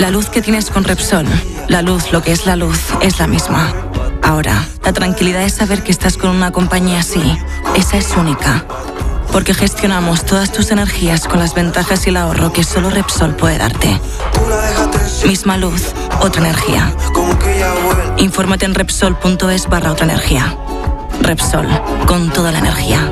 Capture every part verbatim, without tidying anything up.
La luz que tienes con Repsol, la luz, lo que es la luz, es la misma. Ahora, la tranquilidad es saber que estás con una compañía así. Esa es única. Porque gestionamos todas tus energías con las ventajas y el ahorro que solo Repsol puede darte. Misma luz, otra energía. Infórmate en Repsol.es barra otra energía. Repsol, con toda la energía.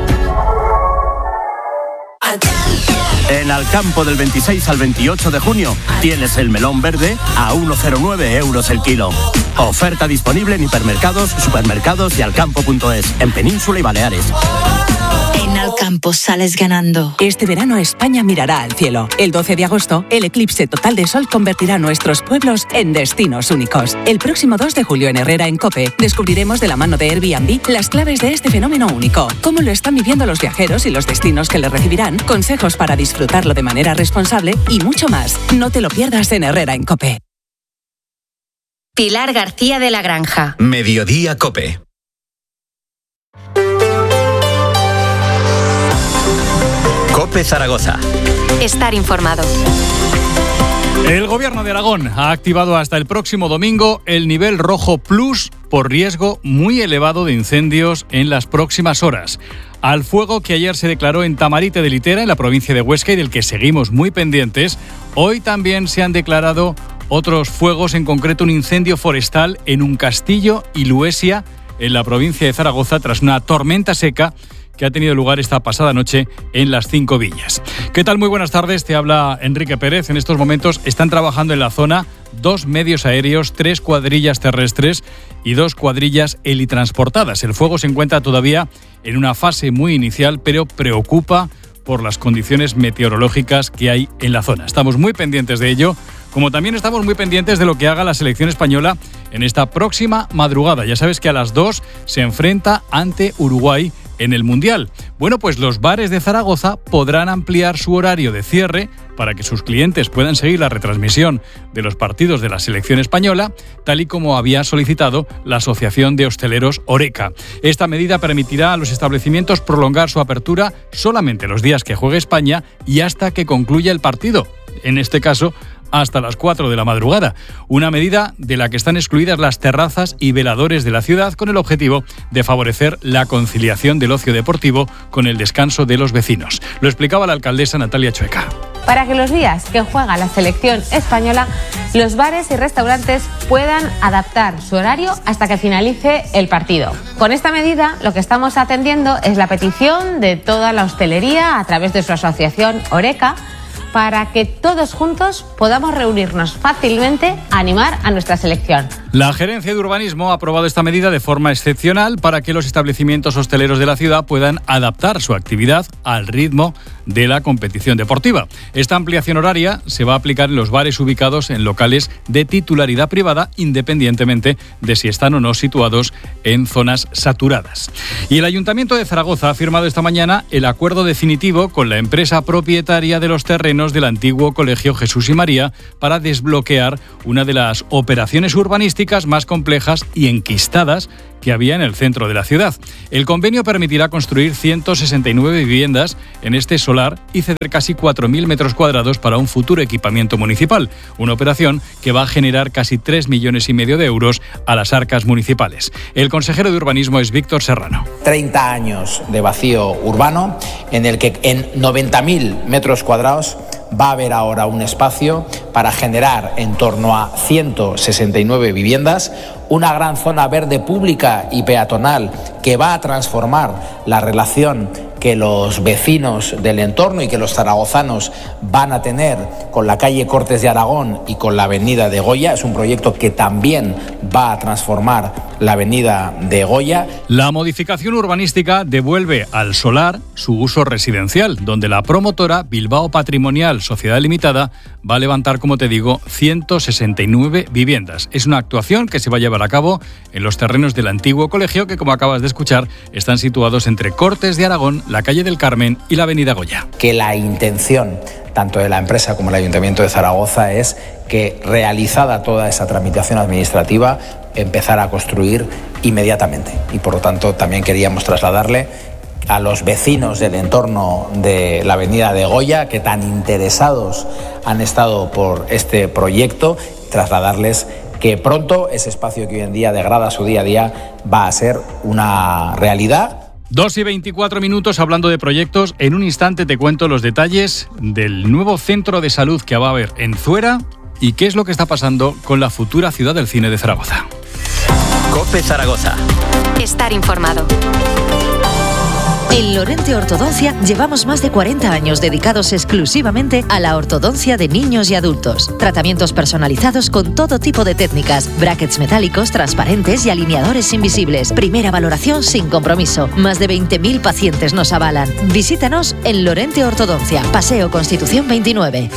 En Alcampo del veintiséis al veintiocho de junio tienes el melón verde a uno coma cero nueve euros el kilo. Oferta disponible en hipermercados, supermercados y alcampo punto es, en Península y Baleares. En Alcampo sales ganando. Este verano España mirará al cielo. El doce de agosto, el eclipse total de sol convertirá nuestros pueblos en destinos únicos. El próximo dos de julio en Herrera, en COPE, descubriremos de la mano de Airbnb las claves de este fenómeno único. Cómo lo están viviendo los viajeros y los destinos que le recibirán, consejos para disfrutarlo de manera responsable y mucho más. No te lo pierdas en Herrera, en COPE. Pilar García de la Granja. Mediodía COPE. COPE Zaragoza. Estar informado. El Gobierno de Aragón ha activado hasta el próximo domingo el nivel rojo plus por riesgo muy elevado de incendios en las próximas horas. Al fuego que ayer se declaró en Tamarite de Litera, en la provincia de Huesca, y del que seguimos muy pendientes, hoy también se han declarado otros fuegos, en concreto un incendio forestal en un castillo y Luesia, en la provincia de Zaragoza, tras una tormenta seca que ha tenido lugar esta pasada noche en las Cinco Villas. ¿Qué tal? Muy buenas tardes, te habla Enrique Pérez. En estos momentos están trabajando en la zona dos medios aéreos, tres cuadrillas terrestres y dos cuadrillas helitransportadas. El fuego se encuentra todavía en una fase muy inicial, pero preocupa por las condiciones meteorológicas que hay en la zona. Estamos muy pendientes de ello, como también estamos muy pendientes de lo que haga la selección española en esta próxima madrugada. Ya sabes que a las dos se enfrenta ante Uruguay en el Mundial. Bueno, pues los bares de Zaragoza podrán ampliar su horario de cierre para que sus clientes puedan seguir la retransmisión de los partidos de la selección española, tal y como había solicitado la Asociación de Hosteleros Oreca. Esta medida permitirá a los establecimientos prolongar su apertura solamente los días que juegue España y hasta que concluya el partido. En este caso, hasta las cuatro de la madrugada. Una medida de la que están excluidas las terrazas y veladores de la ciudad, con el objetivo de favorecer la conciliación del ocio deportivo con el descanso de los vecinos. Lo explicaba la alcaldesa Natalia Chueca. Para que los días que juega la selección española, los bares y restaurantes puedan adaptar su horario hasta que finalice el partido. Con esta medida, lo que estamos atendiendo es la petición de toda la hostelería a través de su asociación Oreca, para que todos juntos podamos reunirnos fácilmente a animar a nuestra selección. La Gerencia de Urbanismo ha aprobado esta medida de forma excepcional para que los establecimientos hosteleros de la ciudad puedan adaptar su actividad al ritmo de la competición deportiva. Esta ampliación horaria se va a aplicar en los bares ubicados en locales de titularidad privada, independientemente de si están o no situados en zonas saturadas. Y el Ayuntamiento de Zaragoza ha firmado esta mañana el acuerdo definitivo con la empresa propietaria de los terrenos del antiguo Colegio Jesús y María para desbloquear una de las operaciones urbanísticas más complejas y enquistadas que había en el centro de la ciudad. El convenio permitirá construir ciento sesenta y nueve viviendas en este solar y ceder casi cuatro mil metros cuadrados para un futuro equipamiento municipal, una operación que va a generar casi tres millones y medio de euros a las arcas municipales. El consejero de Urbanismo es Víctor Serrano. treinta años de vacío urbano en el que en noventa mil metros cuadrados va a haber ahora un espacio para generar en torno a ciento sesenta y nueve viviendas, una gran zona verde pública y peatonal que va a transformar la relación que los vecinos del entorno y que los zaragozanos van a tener con la calle Cortes de Aragón y con la avenida de Goya. Es un proyecto que también va a transformar la avenida de Goya. La modificación urbanística devuelve al solar su uso residencial, donde la promotora Bilbao Patrimonial Sociedad Limitada va a levantar, como te digo, ciento sesenta y nueve viviendas. Es una actuación que se va a llevar a cabo en los terrenos del antiguo colegio, que, como acabas de escuchar, están situados entre Cortes de Aragón, la calle del Carmen y la avenida Goya. Que la intención tanto de la empresa como del Ayuntamiento de Zaragoza es que, realizada toda esa tramitación administrativa, empezar a construir inmediatamente. Y por lo tanto también queríamos trasladarle a los vecinos del entorno de la avenida de Goya, que tan interesados han estado por este proyecto, trasladarles que pronto ese espacio que hoy en día degrada su día a día va a ser una realidad. dos y veinticuatro minutos hablando de proyectos. En un instante te cuento los detalles del nuevo centro de salud que va a haber en Zuera y qué es lo que está pasando con la futura ciudad del cine de Zaragoza. COPE Zaragoza. Estar informado. En Lorente Ortodoncia llevamos más de cuarenta años dedicados exclusivamente a la ortodoncia de niños y adultos. Tratamientos personalizados con todo tipo de técnicas, brackets metálicos, transparentes y alineadores invisibles. Primera valoración sin compromiso. Más de veinte mil pacientes nos avalan. Visítanos en Lorente Ortodoncia, Paseo Constitución veintinueve.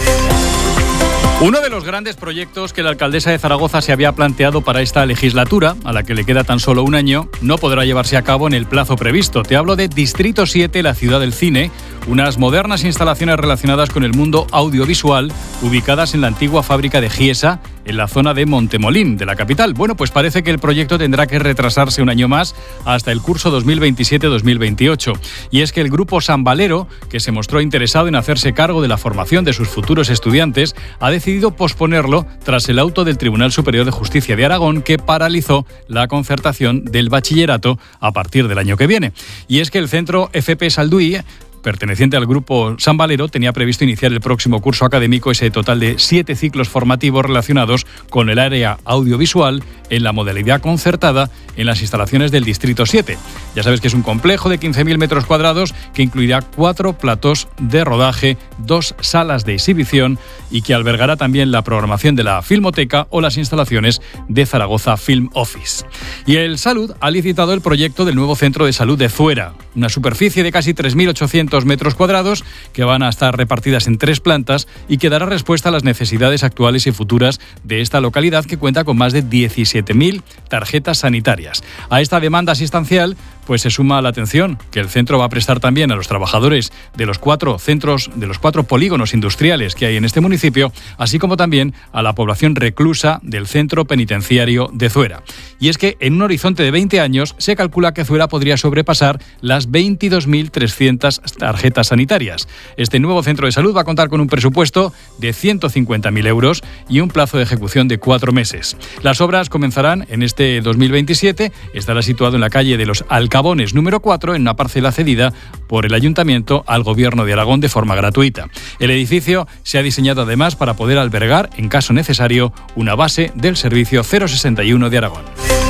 Uno de los grandes proyectos que la alcaldesa de Zaragoza se había planteado para esta legislatura, a la que le queda tan solo un año, no podrá llevarse a cabo en el plazo previsto. Te hablo de Distrito siete, la ciudad del cine, unas modernas instalaciones relacionadas con el mundo audiovisual, ubicadas en la antigua fábrica de Giesa, en la zona de Montemolín, de la capital. Bueno, pues parece que el proyecto tendrá que retrasarse un año más hasta el curso dos mil veintisiete dos mil veintiocho. Y es que el grupo San Valero, que se mostró interesado en hacerse cargo de la formación de sus futuros estudiantes, ha decidido posponerlo tras el auto del Tribunal Superior de Justicia de Aragón, que paralizó la concertación del bachillerato a partir del año que viene. Y es que el centro F P Salduí, perteneciente al grupo San Valero, tenía previsto iniciar el próximo curso académico ese total de siete ciclos formativos relacionados con el área audiovisual en la modalidad concertada en las instalaciones del Distrito siete. Ya sabes que es un complejo de quince mil metros cuadrados que incluirá cuatro platós de rodaje, dos salas de exhibición y que albergará también la programación de la Filmoteca o las instalaciones de Zaragoza Film Office. Y el Salud ha licitado el proyecto del nuevo centro de salud de Zuera, una superficie de casi tres mil ochocientos metros cuadrados que van a estar repartidas en tres plantas y que dará respuesta a las necesidades actuales y futuras de esta localidad, que cuenta con más de diecisiete mil tarjetas sanitarias. A esta demanda asistencial pues se suma la atención que el centro va a prestar también a los trabajadores de los cuatro centros, de los cuatro polígonos industriales que hay en este municipio, así como también a la población reclusa del centro penitenciario de Zuera. Y es que en un horizonte de veinte años se calcula que Zuera podría sobrepasar las veintidós mil trescientas tarjetas sanitarias. Este nuevo centro de salud va a contar con un presupuesto de ciento cincuenta mil euros y un plazo de ejecución de cuatro meses. Las obras comenzarán en este dos mil veintisiete, estará situado en la calle de los Alcabones número cuatro, en una parcela cedida por el Ayuntamiento al Gobierno de Aragón de forma gratuita. El edificio se ha diseñado además para poder albergar, en caso necesario, una base del servicio cero sesenta y uno de Aragón.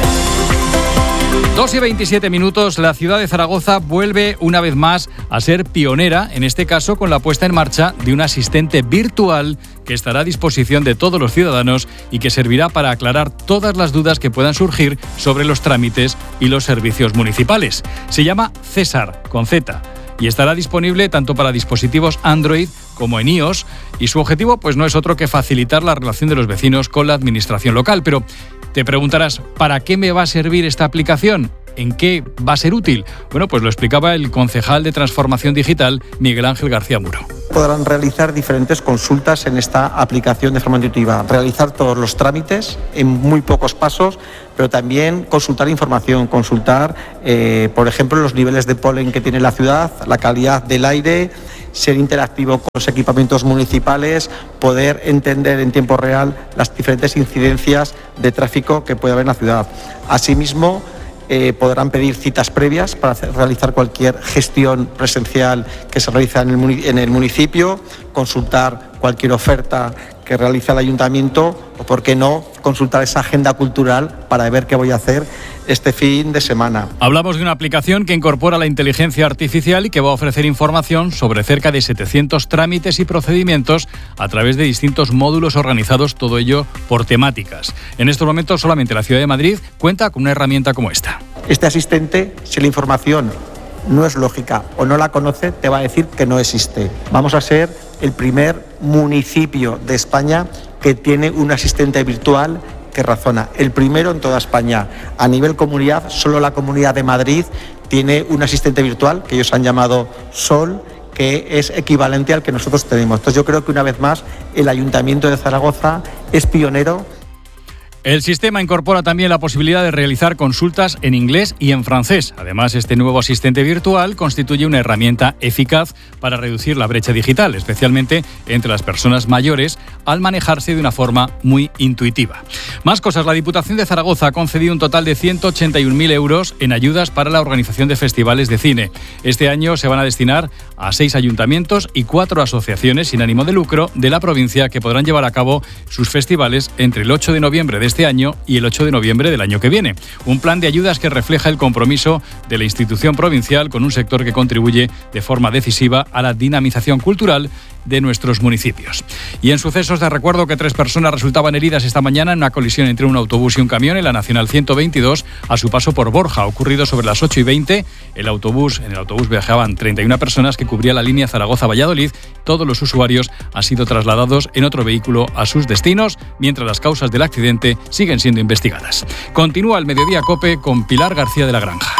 dos y veintisiete minutos, la ciudad de Zaragoza vuelve una vez más a ser pionera, en este caso con la puesta en marcha de un asistente virtual que estará a disposición de todos los ciudadanos y que servirá para aclarar todas las dudas que puedan surgir sobre los trámites y los servicios municipales. Se llama César, con Z, y estará disponible tanto para dispositivos Android como en iOS, y su objetivo pues no es otro que facilitar la relación de los vecinos con la administración local. Pero te preguntarás, ¿para qué me va a servir esta aplicación? ¿En qué va a ser útil? Bueno, pues lo explicaba el concejal de Transformación Digital, Miguel Ángel García Muro. Podrán realizar diferentes consultas en esta aplicación de forma intuitiva, realizar todos los trámites en muy pocos pasos, pero también consultar información, consultar, eh, por ejemplo, los niveles de polen que tiene la ciudad, la calidad del aire, ser interactivo con los equipamientos municipales, poder entender en tiempo real las diferentes incidencias de tráfico que puede haber en la ciudad. Asimismo, Eh, podrán pedir citas previas para hacer, realizar cualquier gestión presencial que se realiza en el, en el municipio, consultar cualquier oferta que realiza el ayuntamiento o, por qué no, consultar esa agenda cultural para ver qué voy a hacer este fin de semana. Hablamos de una aplicación que incorpora la inteligencia artificial y que va a ofrecer información sobre cerca de setecientos trámites y procedimientos a través de distintos módulos organizados, todo ello por temáticas. En estos momentos solamente la Ciudad de Madrid cuenta con una herramienta como esta. Este asistente, si la información no es lógica o no la conoce, te va a decir que no existe. Vamos a ser el primer municipio de España que tiene un asistente virtual que razona. El primero en toda España. A nivel comunidad, solo la Comunidad de Madrid tiene un asistente virtual que ellos han llamado Sol, que es equivalente al que nosotros tenemos. Entonces yo creo que una vez más el Ayuntamiento de Zaragoza es pionero. El sistema incorpora también la posibilidad de realizar consultas en inglés y en francés. Además, este nuevo asistente virtual constituye una herramienta eficaz para reducir la brecha digital, especialmente entre las personas mayores, al manejarse de una forma muy intuitiva. Más cosas. La Diputación de Zaragoza ha concedido un total de ciento ochenta y un mil euros en ayudas para la organización de festivales de cine. Este año se van a destinar a seis ayuntamientos y cuatro asociaciones sin ánimo de lucro de la provincia que podrán llevar a cabo sus festivales entre el ocho de noviembre de este año y el ocho de noviembre del año que viene. Un plan de ayudas que refleja el compromiso de la institución provincial con un sector que contribuye de forma decisiva a la dinamización cultural de nuestros municipios. Y en sucesos de recuerdo que tres personas resultaban heridas esta mañana en una colisión entre un autobús y un camión en la Nacional ciento veintidós a su paso por Borja, ocurrido sobre las ocho y veinte. El autobús, en el autobús viajaban treinta y una personas que cubría la línea Zaragoza-Valladolid. Todos los usuarios han sido trasladados en otro vehículo a sus destinos, mientras las causas del accidente siguen siendo investigadas. Continúa el Mediodía COPE con Pilar García de la Granja.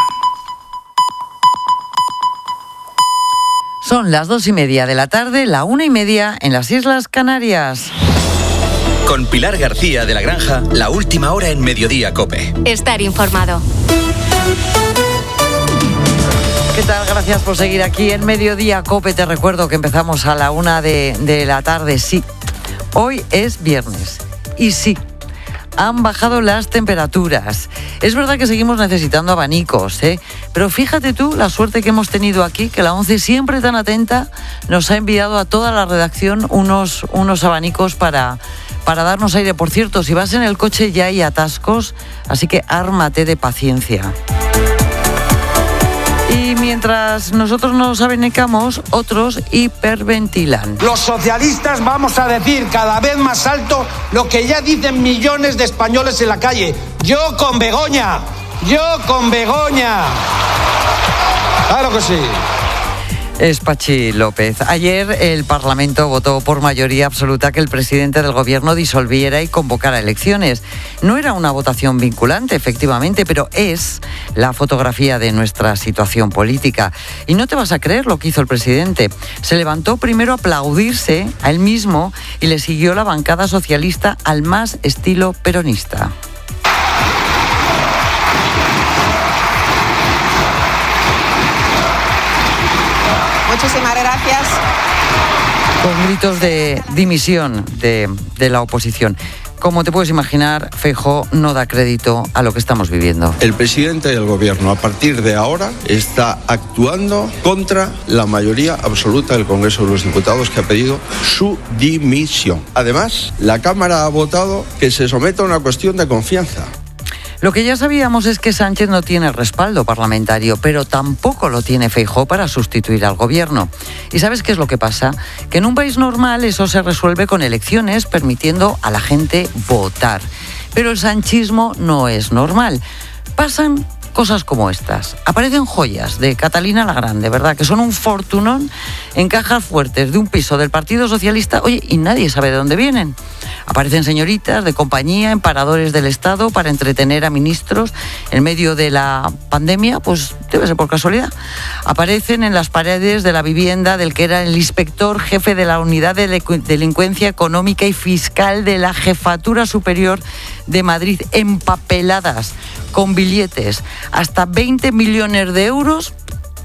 Son las dos y media de la tarde, la una y media en las Islas Canarias. Con Pilar García de la Granja, la última hora en Mediodía COPE. Estar informado. ¿Qué tal? Gracias por seguir aquí en Mediodía COPE. Te recuerdo que empezamos a la una de, de la tarde. Sí, hoy es viernes. Y sí, han bajado las temperaturas. Es verdad que seguimos necesitando abanicos, ¿eh? Pero fíjate tú la suerte que hemos tenido aquí, que la ONCE, siempre tan atenta, nos ha enviado a toda la redacción unos, unos abanicos para, para darnos aire. Por cierto, si vas en el coche ya hay atascos, así que ármate de paciencia. Y mientras nosotros nos abanicamos, otros hiperventilan. Los socialistas vamos a decir cada vez más alto lo que ya dicen millones de españoles en la calle. Yo con Begoña, yo con Begoña. Claro que sí. Es Pachi López. Ayer el Parlamento votó por mayoría absoluta que el presidente del Gobierno disolviera y convocara elecciones. No era una votación vinculante, efectivamente, pero es la fotografía de nuestra situación política. Y no te vas a creer lo que hizo el presidente. Se levantó primero a aplaudirse a él mismo y le siguió la bancada socialista al más estilo peronista. Muchísimas gracias. Con gritos de dimisión de, de la oposición. Como te puedes imaginar, Feijóo no da crédito a lo que estamos viviendo. El presidente del gobierno, a partir de ahora, está actuando contra la mayoría absoluta del Congreso de los Diputados, que ha pedido su dimisión. Además, la Cámara ha votado que se someta a una cuestión de confianza. Lo que ya sabíamos es que Sánchez no tiene respaldo parlamentario, pero tampoco lo tiene Feijóo para sustituir al gobierno. ¿Y sabes qué es lo que pasa? Que en un país normal eso se resuelve con elecciones, permitiendo a la gente votar. Pero el sanchismo no es normal. Pasan cosas como estas. Aparecen joyas de Catalina la Grande, ¿verdad? Que son un fortunón en cajas fuertes de un piso del Partido Socialista. Oye, y nadie sabe de dónde vienen. Aparecen señoritas de compañía en paradores del Estado para entretener a ministros en medio de la pandemia, pues debe ser por casualidad. Aparecen en las paredes de la vivienda del que era el inspector jefe de la Unidad de Delincuencia Económica y Fiscal de la Jefatura Superior de Madrid, empapeladas con billetes hasta veinte millones de euros.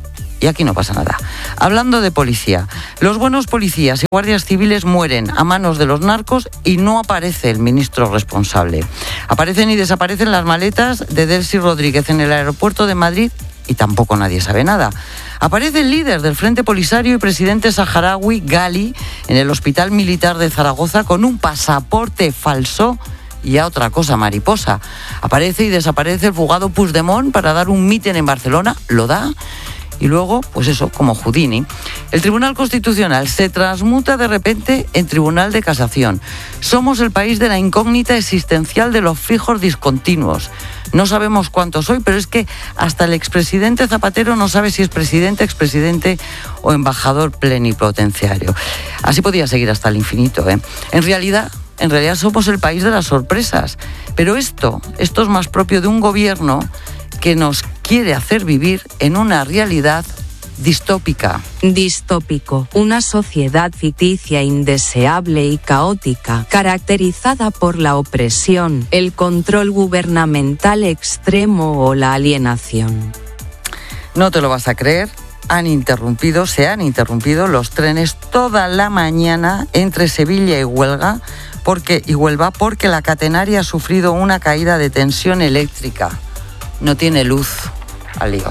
Y aquí no pasa nada. Hablando de policía, los buenos policías y guardias civiles mueren a manos de los narcos y no aparece el ministro responsable. Aparecen y desaparecen las maletas de Delcy Rodríguez en el aeropuerto de Madrid y tampoco nadie sabe nada. Aparece el líder del Frente Polisario y presidente saharaui, Gali, en el Hospital Militar de Zaragoza con un pasaporte falso y a otra cosa mariposa. Aparece y desaparece el fugado Puigdemont para dar un mitin en Barcelona, lo da. Y luego, pues eso, como Houdini, el Tribunal Constitucional se transmuta de repente en Tribunal de Casación. Somos el país de la incógnita existencial de los fijos discontinuos. No sabemos cuántos soy, pero es que hasta el expresidente Zapatero no sabe si es presidente, expresidente o embajador plenipotenciario. Así podía seguir hasta el infinito, ¿eh? En realidad... En realidad somos el país de las sorpresas. Pero esto, esto es más propio de un gobierno que nos quiere hacer vivir en una realidad distópica. Distópico, una sociedad ficticia, indeseable y caótica, caracterizada por la opresión, el control gubernamental extremo o la alienación. No te lo vas a creer. Han interrumpido, se han interrumpido los trenes toda la mañana entre Sevilla y Huelva, porque, y Huelva, porque la catenaria ha sufrido una caída de tensión eléctrica. No tiene luz. Al lío.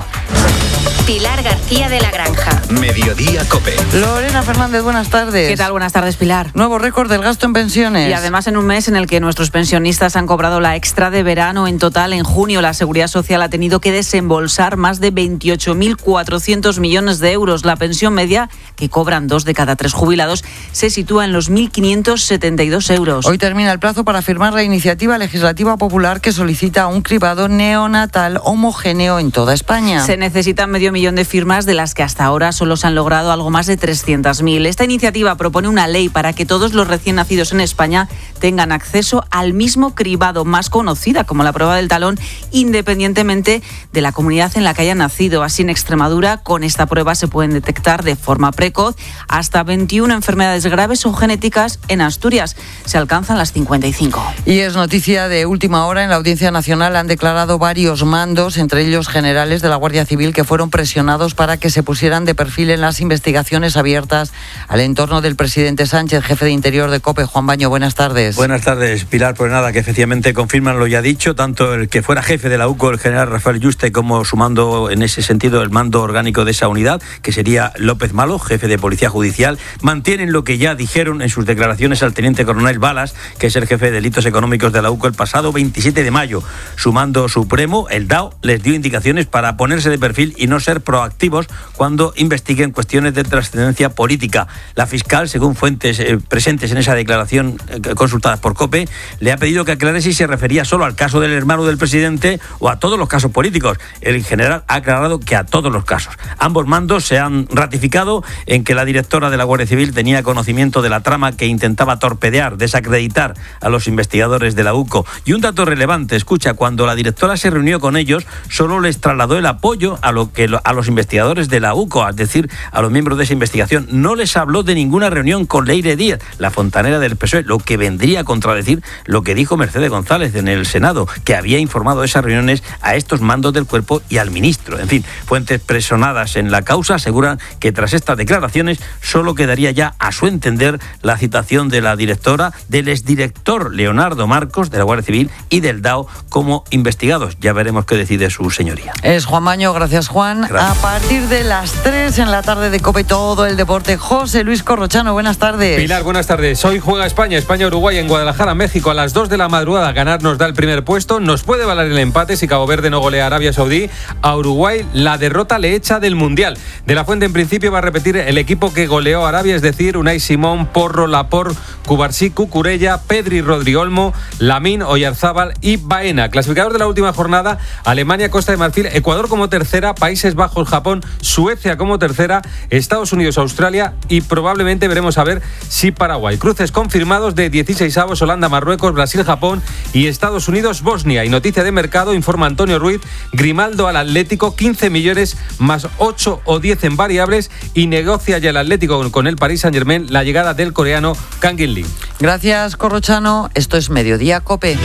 Pilar García de la Granja. Mediodía COPE. Lorena Fernández, buenas tardes. ¿Qué tal? Buenas tardes, Pilar. Nuevo récord del gasto en pensiones. Y además en un mes en el que nuestros pensionistas han cobrado la extra de verano. En total, en junio, la Seguridad Social ha tenido que desembolsar más de veintiocho mil cuatrocientos millones de euros. La pensión media, que cobran dos de cada tres jubilados, se sitúa en los mil quinientos setenta y dos euros. Hoy termina el plazo para firmar la iniciativa legislativa popular que solicita un cribado neonatal homogéneo en toda España. Se necesitan medio millón de firmas, de las que hasta ahora solo se han logrado algo más de trescientas mil. Esta iniciativa propone una ley para que todos los recién nacidos en España tengan acceso al mismo cribado, más conocida como la prueba del talón, independientemente de la comunidad en la que hayan nacido. Así, en Extremadura, con esta prueba se pueden detectar de forma precoz hasta veintiuna enfermedades graves o genéticas. En Asturias se alcanzan las cincuenta y cinco. Y es noticia de última hora. En la Audiencia Nacional han declarado varios mandos, entre ellos generales de la Guardia Civil, que fueron presionados para que se pusieran de perfil en las investigaciones abiertas al entorno del presidente Sánchez. Jefe de Interior de COPE, Juan Baño, buenas tardes. Buenas tardes, Pilar. Pues nada, que efectivamente confirman lo ya dicho, tanto el que fuera jefe de la UCO, el general Rafael Yuste, como sumando en ese sentido el mando orgánico de esa unidad, que sería López Malo, jefe de Policía Judicial, mantienen lo que ya dijeron en sus declaraciones al teniente coronel Balas, que es el jefe de delitos económicos de la UCO, el pasado veintisiete de mayo. Su mando supremo, el D A O, les dio indicaciones para ponerse de perfil y no ser proactivos cuando investiguen cuestiones de trascendencia política. La fiscal, según fuentes eh, presentes en esa declaración eh, consultadas por COPE, le ha pedido que aclare si se refería solo al caso del hermano del presidente o a todos los casos políticos. El general ha aclarado que a todos los casos. Ambos mandos se han ratificado en que la directora de la Guardia Civil tenía conocimiento de la trama que intentaba torpedear, desacreditar a los investigadores de la UCO. Y un dato relevante, escucha, cuando la directora se reunió con ellos, solo les trasladó el apoyo a lo que a los investigadores de la UCO, es decir, a los miembros de esa investigación. No les habló de ninguna reunión con Leire Díaz, la fontanera del P S O E, lo que vendría a contradecir lo que dijo Mercedes González en el Senado, que había informado de esas reuniones a estos mandos del cuerpo y al ministro. En fin, fuentes presionadas en la causa aseguran que tras estas declaraciones solo quedaría ya, a su entender, la citación de la directora, del exdirector Leonardo Marcos de la Guardia Civil y del D A O como investigados. Ya veremos qué decide su señoría. Es Juan Baño, gracias Juan. Gracias. A partir de las tres en la tarde de COPE, todo el deporte. José Luis Corrochano, buenas tardes. Pilar, buenas tardes. Hoy juega España, España-Uruguay en Guadalajara, México, a las dos de la madrugada. Ganar nos da el primer puesto. Nos puede valer el empate si Cabo Verde no golea a Arabia Saudí. A Uruguay la derrota le echa del Mundial. De la Fuente en principio va a repetir el equipo que goleó a Arabia, es decir, Unai Simón, Porro, Laporte, Cubarsí, Cucurella, Pedri, Rodriolmo, Lamín, Oyarzábal y Baena. Clasificador de la última jornada: Alemania, Costa de Marfil, Ecuador como tercera, Países Bajos, Japón, Suecia como tercera, Estados Unidos, Australia y probablemente veremos a ver si Paraguay. Cruces confirmados de dieciseisavos: Holanda, Marruecos, Brasil, Japón y Estados Unidos, Bosnia. Y noticia de mercado, informa Antonio Ruiz: Grimaldo al Atlético, quince millones más ocho o diez en variables, y negocia ya el Atlético con el Paris Saint-Germain la llegada del coreano Kang In Lee. Gracias, Corrochano. Esto es Mediodía COPE.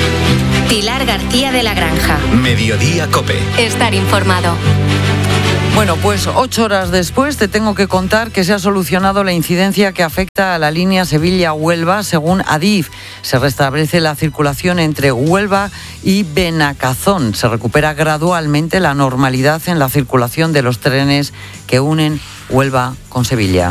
Pilar García de la Granja. Mediodía COPE. Estar informado. Bueno, pues ocho horas después te tengo que contar que se ha solucionado la incidencia que afecta a la línea Sevilla-Huelva. Según Adif, se restablece la circulación entre Huelva y Benacazón. Se recupera gradualmente la normalidad en la circulación de los trenes que unen Huelva con Sevilla.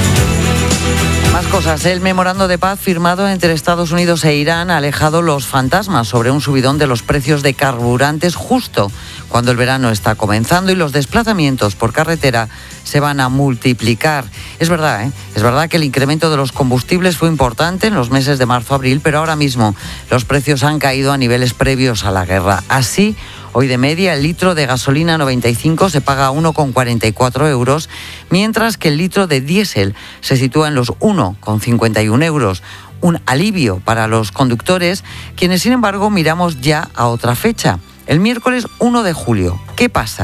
Más cosas. El memorando de paz firmado entre Estados Unidos e Irán ha alejado los fantasmas sobre un subidón de los precios de carburantes justo cuando el verano está comenzando y los desplazamientos por carretera se van a multiplicar. Es verdad, ¿eh? Es verdad que el incremento de los combustibles fue importante en los meses de marzo-abril, pero ahora mismo los precios han caído a niveles previos a la guerra. Así, hoy de media el litro de gasolina noventa y cinco se paga a uno con cuarenta y cuatro euros, mientras que el litro de diésel se sitúa en los uno con cincuenta y uno euros. Un alivio para los conductores, quienes sin embargo miramos ya a otra fecha. El miércoles uno de julio. ¿Qué pasa?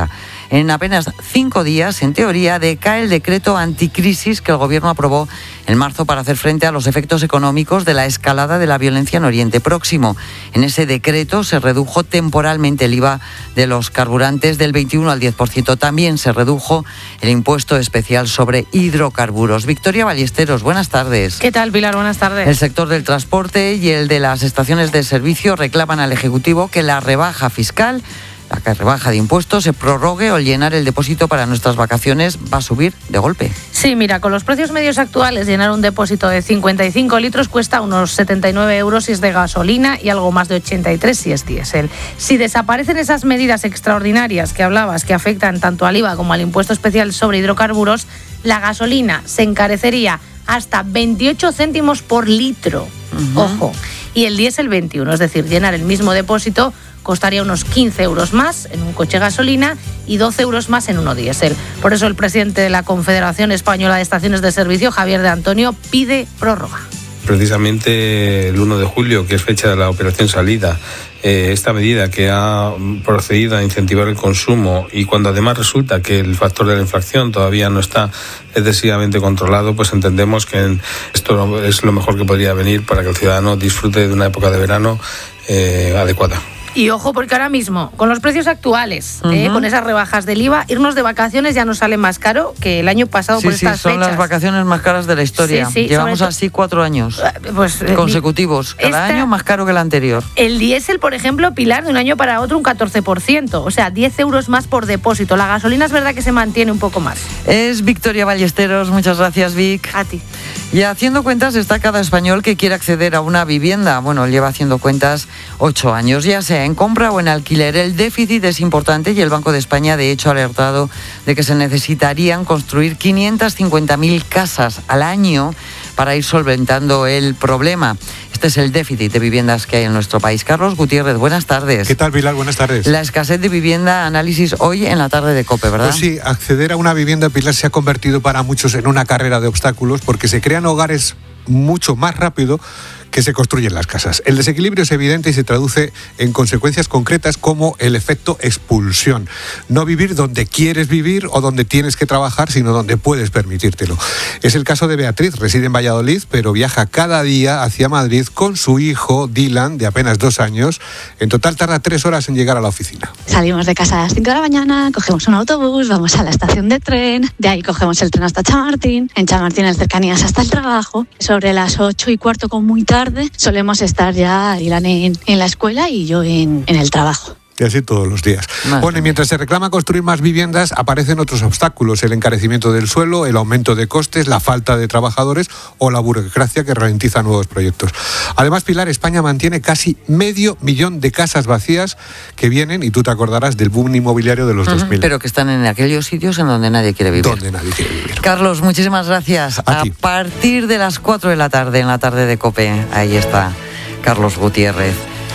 En apenas cinco días, en teoría, decae el decreto anticrisis que el Gobierno aprobó en marzo para hacer frente a los efectos económicos de la escalada de la violencia en Oriente Próximo. En ese decreto se redujo temporalmente el I V A de los carburantes del veintiuno al diez por ciento. También se redujo el impuesto especial sobre hidrocarburos. Victoria Ballesteros, buenas tardes. ¿Qué tal, Pilar? Buenas tardes. El sector del transporte y el de las estaciones de servicio reclaman al Ejecutivo que la rebaja fiscal, la rebaja de impuestos, se prorrogue o llenar el depósito para nuestras vacaciones va a subir de golpe. Sí, mira, con los precios medios actuales, llenar un depósito de cincuenta y cinco litros cuesta unos setenta y nueve euros si es de gasolina y algo más de ochenta y tres si es diésel. Si desaparecen esas medidas extraordinarias que hablabas, que afectan tanto al I V A como al impuesto especial sobre hidrocarburos, la gasolina se encarecería hasta veintiocho céntimos por litro. Uh-huh. Ojo. Y el diésel veintiuno, es decir, llenar el mismo depósito costaría unos quince euros más en un coche gasolina y doce euros más en uno diésel. Por eso el presidente de la Confederación Española de Estaciones de Servicio, Javier de Antonio, pide prórroga. Precisamente el uno de julio, que es fecha de la operación salida, eh, esta medida que ha procedido a incentivar el consumo y cuando además resulta que el factor de la inflación todavía no está excesivamente controlado, pues entendemos que esto es lo mejor que podría venir para que el ciudadano disfrute de una época de verano eh, adecuada. Y ojo, porque ahora mismo, con los precios actuales, uh-huh. eh, con esas rebajas del I V A, irnos de vacaciones ya nos sale más caro que el año pasado sí, por sí, estas son fechas. Las vacaciones más caras de la historia. Sí, sí, Llevamos así cuatro años pues, consecutivos. Cada esta, año más caro que el anterior. El diésel, por ejemplo, Pilar, de un año para otro un catorce por ciento. O sea, diez euros más por depósito. La gasolina es verdad que se mantiene un poco más. Es Victoria Ballesteros. Muchas gracias, Vic. A ti. Y haciendo cuentas está cada español que quiere acceder a una vivienda. Bueno, lleva haciendo cuentas ocho años, ya sea en compra o en alquiler. El déficit es importante y el Banco de España, de hecho, ha alertado de que se necesitarían construir quinientas cincuenta mil casas al año para ir solventando el problema. Este es el déficit de viviendas que hay en nuestro país. Carlos Gutiérrez, buenas tardes. ¿Qué tal, Pilar? Buenas tardes. La escasez de vivienda, análisis hoy en la tarde de COPE, ¿verdad? Pues sí, acceder a una vivienda, Pilar, se ha convertido para muchos en una carrera de obstáculos porque se crean hogares mucho más rápido que se construyen las casas. El desequilibrio es evidente y se traduce en consecuencias concretas como el efecto expulsión. No vivir donde quieres vivir o donde tienes que trabajar, sino donde puedes permitírtelo. Es el caso de Beatriz, reside en Valladolid, pero viaja cada día hacia Madrid con su hijo, Dylan, de apenas dos años. En total tarda tres horas en llegar a la oficina. Salimos de casa a las cinco de la mañana, cogemos un autobús, vamos a la estación de tren, de ahí cogemos el tren hasta Chamartín, en Chamartín en cercanías hasta el trabajo. Sobre las ocho y cuarto, con muy tarde, solemos estar ya Dylan en, en la escuela y yo en, en el trabajo. Y así todos los días. Madre bueno, y mientras se reclama construir más viviendas, aparecen otros obstáculos: el encarecimiento del suelo, el aumento de costes, la falta de trabajadores o la burocracia que ralentiza nuevos proyectos. Además, Pilar, España mantiene casi medio millón de casas vacías que vienen, y tú te acordarás, del boom inmobiliario de los uh-huh. dos mil. Pero que están en aquellos sitios en donde nadie quiere vivir. Donde nadie quiere vivir. Carlos, muchísimas gracias. A, a ti. partir de las cuatro de la tarde, en la tarde de COPE, ahí está Carlos Gutiérrez.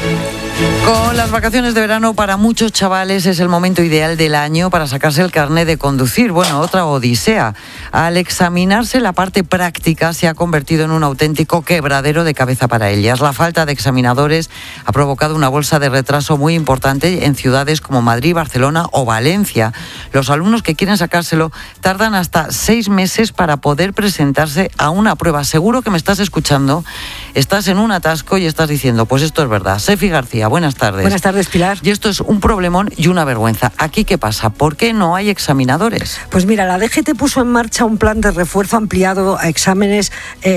Con las vacaciones de verano, para muchos chavales es el momento ideal del año para sacarse el carnet de conducir. Bueno, otra odisea. Al examinarse, la parte práctica se ha convertido en un auténtico quebradero de cabeza para ellas. La falta de examinadores ha provocado una bolsa de retraso muy importante en ciudades como Madrid, Barcelona o Valencia. Los alumnos que quieren sacárselo tardan hasta seis meses para poder presentarse a una prueba. Seguro que me estás escuchando, estás en un atasco y estás diciendo, pues esto es verdad. Sefi García, buenas tardes. Buenas tardes, Pilar. Y esto es un problemón y una vergüenza. ¿Aquí qué pasa? ¿Por qué no hay examinadores? Pues mira, la D G T puso en marcha un plan de refuerzo ampliado a exámenes eh,